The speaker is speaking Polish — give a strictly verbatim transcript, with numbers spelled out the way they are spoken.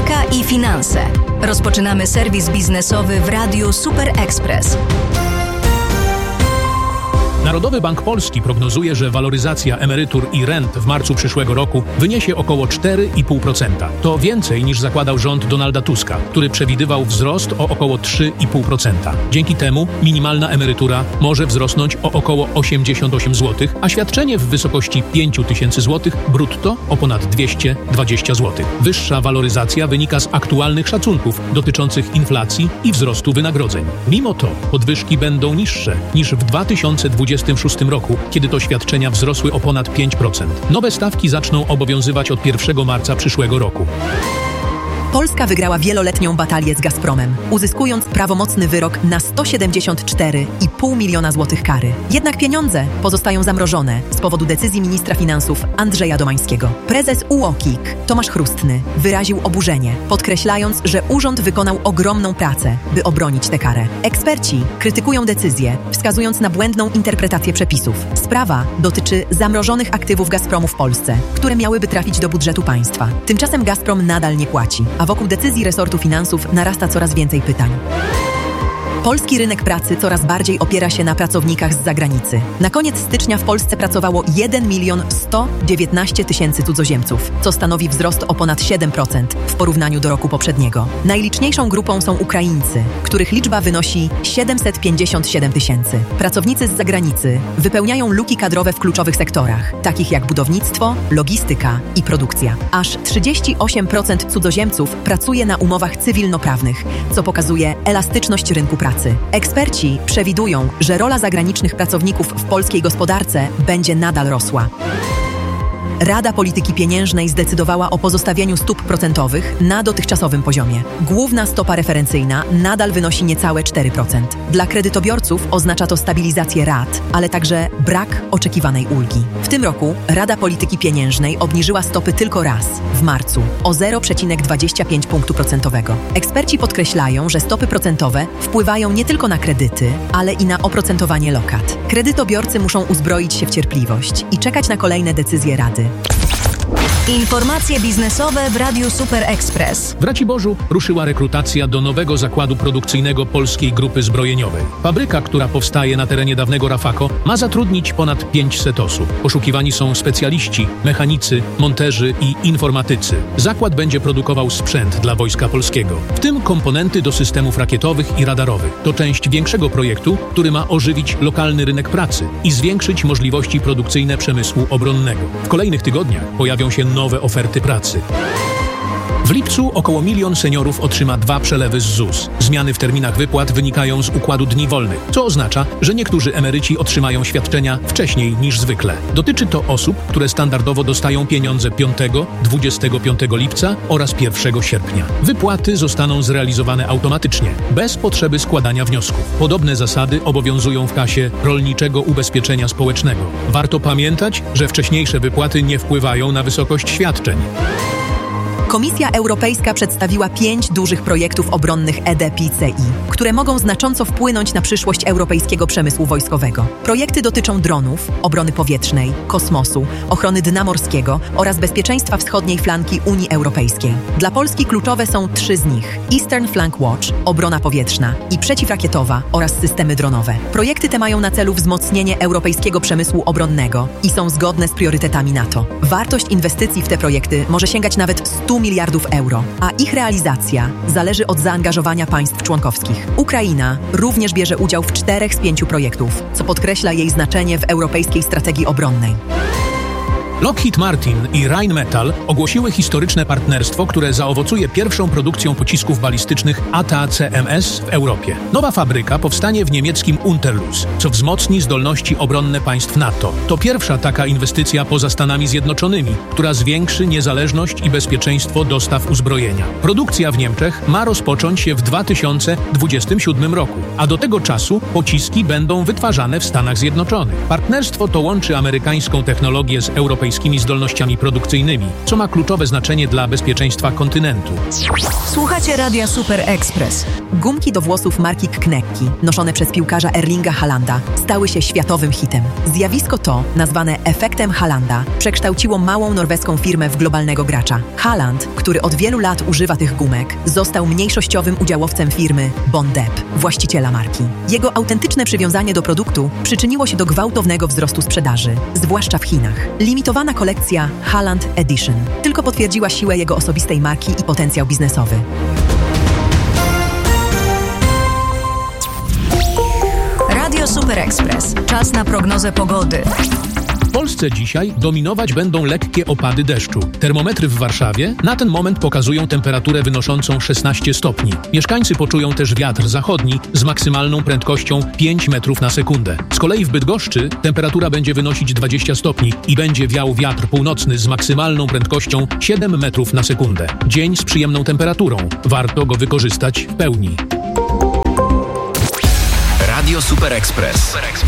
Gospodarka i finanse. Rozpoczynamy serwis biznesowy w Radiu Super Express. Narodowy Bank Polski prognozuje, że waloryzacja emerytur i rent w marcu przyszłego roku wyniesie około cztery i pół procent. To więcej niż zakładał rząd Donalda Tuska, który przewidywał wzrost o około trzy i pół procent. Dzięki temu minimalna emerytura może wzrosnąć o około osiemdziesiąt osiem złotych, a świadczenie w wysokości pięć tysięcy złotych brutto o ponad dwieście dwadzieścia złotych. Wyższa waloryzacja wynika z aktualnych szacunków dotyczących inflacji i wzrostu wynagrodzeń. Mimo to podwyżki będą niższe niż w dwa tysiące dwudziestym szóstym roku, kiedy to świadczenia wzrosły o ponad pięć procent. Nowe stawki zaczną obowiązywać od pierwszego marca przyszłego roku. Polska wygrała wieloletnią batalię z Gazpromem, uzyskując prawomocny wyrok na sto siedemdziesiąt cztery i pół miliona złotych kary. Jednak pieniądze pozostają zamrożone z powodu decyzji ministra finansów Andrzeja Domańskiego. Prezes U O K I K Tomasz Chrustny wyraził oburzenie, podkreślając, że urząd wykonał ogromną pracę, by obronić tę karę. Eksperci krytykują decyzję, wskazując na błędną interpretację przepisów. Sprawa dotyczy zamrożonych aktywów Gazpromu w Polsce, które miałyby trafić do budżetu państwa. Tymczasem Gazprom nadal nie płaci, a wokół decyzji resortu finansów narasta coraz więcej pytań. Polski rynek pracy coraz bardziej opiera się na pracownikach z zagranicy. Na koniec stycznia w Polsce pracowało jeden milion sto dziewiętnaście tysięcy cudzoziemców, co stanowi wzrost o ponad siedem procent w porównaniu do roku poprzedniego. Najliczniejszą grupą są Ukraińcy, których liczba wynosi siedemset pięćdziesiąt siedem tysięcy. Pracownicy z zagranicy wypełniają luki kadrowe w kluczowych sektorach, takich jak budownictwo, logistyka i produkcja. Aż trzydzieści osiem procent cudzoziemców pracuje na umowach cywilnoprawnych, co pokazuje elastyczność rynku pracy. Eksperci przewidują, że rola zagranicznych pracowników w polskiej gospodarce będzie nadal rosła. Rada Polityki Pieniężnej zdecydowała o pozostawieniu stóp procentowych na dotychczasowym poziomie. Główna stopa referencyjna nadal wynosi niecałe cztery procent. Dla kredytobiorców oznacza to stabilizację rat, ale także brak oczekiwanej ulgi. W tym roku Rada Polityki Pieniężnej obniżyła stopy tylko raz, w marcu, o zero przecinek dwadzieścia pięć punktu procentowego. Eksperci podkreślają, że stopy procentowe wpływają nie tylko na kredyty, ale i na oprocentowanie lokat. Kredytobiorcy muszą uzbroić się w cierpliwość i czekać na kolejne decyzje Rady. Informacje biznesowe w Radiu Super Express. W Raciborzu ruszyła rekrutacja do nowego zakładu produkcyjnego Polskiej Grupy Zbrojeniowej. Fabryka, która powstaje na terenie dawnego Rafako, ma zatrudnić ponad pięćset osób. Poszukiwani są specjaliści, mechanicy, monterzy i informatycy. Zakład będzie produkował sprzęt dla Wojska Polskiego, w tym komponenty do systemów rakietowych i radarowych. To część większego projektu, który ma ożywić lokalny rynek pracy i zwiększyć możliwości produkcyjne przemysłu obronnego. W kolejnych tygodniach pojawią się nowe oferty pracy. W lipcu około milion seniorów otrzyma dwa przelewy z Z U S. Zmiany w terminach wypłat wynikają z układu dni wolnych, co oznacza, że niektórzy emeryci otrzymają świadczenia wcześniej niż zwykle. Dotyczy to osób, które standardowo dostają pieniądze piątego, dwudziestego piątego lipca oraz pierwszego sierpnia. Wypłaty zostaną zrealizowane automatycznie, bez potrzeby składania wniosków. Podobne zasady obowiązują w kasie Rolniczego Ubezpieczenia Społecznego. Warto pamiętać, że wcześniejsze wypłaty nie wpływają na wysokość świadczeń. Komisja Europejska przedstawiła pięć dużych projektów obronnych E D P C I, które mogą znacząco wpłynąć na przyszłość europejskiego przemysłu wojskowego. Projekty dotyczą dronów, obrony powietrznej, kosmosu, ochrony dna morskiego oraz bezpieczeństwa wschodniej flanki Unii Europejskiej. Dla Polski kluczowe są trzy z nich: Eastern Flank Watch, obrona powietrzna i przeciwrakietowa oraz systemy dronowe. Projekty te mają na celu wzmocnienie europejskiego przemysłu obronnego i są zgodne z priorytetami NATO. Wartość inwestycji w te projekty może sięgać nawet stu miliardów euro, a ich realizacja zależy od zaangażowania państw członkowskich. Ukraina również bierze udział w czterech z pięciu projektów, co podkreśla jej znaczenie w europejskiej strategii obronnej. Lockheed Martin i Rheinmetall ogłosiły historyczne partnerstwo, które zaowocuje pierwszą produkcją pocisków balistycznych A T A C M S w Europie. Nowa fabryka powstanie w niemieckim Unterlüß, co wzmocni zdolności obronne państw NATO. To pierwsza taka inwestycja poza Stanami Zjednoczonymi, która zwiększy niezależność i bezpieczeństwo dostaw uzbrojenia. Produkcja w Niemczech ma rozpocząć się w dwa tysiące dwudziestym siódmym roku, a do tego czasu pociski będą wytwarzane w Stanach Zjednoczonych. Partnerstwo to łączy amerykańską technologię z europejską europejskimi zdolnościami produkcyjnymi, co ma kluczowe znaczenie dla bezpieczeństwa kontynentu. Słuchacie Radia Super Express. Gumki do włosów marki Knekki, noszone przez piłkarza Erlinga Haalanda, stały się światowym hitem. Zjawisko to, nazwane efektem Haalanda, przekształciło małą norweską firmę w globalnego gracza. Haaland, który od wielu lat używa tych gumek, został mniejszościowym udziałowcem firmy Bondep, właściciela marki. Jego autentyczne przywiązanie do produktu przyczyniło się do gwałtownego wzrostu sprzedaży, zwłaszcza w Chinach. Limitowana kolekcja Haaland Edition tylko potwierdziła siłę jego osobistej marki i potencjał biznesowy. Radio Super Express. Czas na prognozę pogody. W Polsce dzisiaj dominować będą lekkie opady deszczu. Termometry w Warszawie na ten moment pokazują temperaturę wynoszącą szesnaście stopni. Mieszkańcy poczują też wiatr zachodni z maksymalną prędkością pięć metrów na sekundę. Z kolei w Bydgoszczy temperatura będzie wynosić dwadzieścia stopni i będzie wiał wiatr północny z maksymalną prędkością siedem metrów na sekundę. Dzień z przyjemną temperaturą. Warto go wykorzystać w pełni. Radio Super Express.